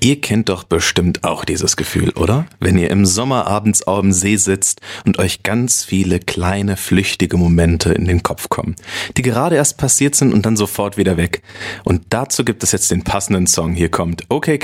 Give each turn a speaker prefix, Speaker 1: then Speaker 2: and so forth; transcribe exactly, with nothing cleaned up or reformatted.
Speaker 1: Ihr kennt doch bestimmt auch dieses Gefühl, oder? Wenn ihr im Sommer abends am See sitzt und euch ganz viele kleine, flüchtige Momente in den Kopf kommen, die gerade erst passiert sind und dann sofort wieder weg. Und dazu gibt es jetzt den passenden Song. Hier kommt OK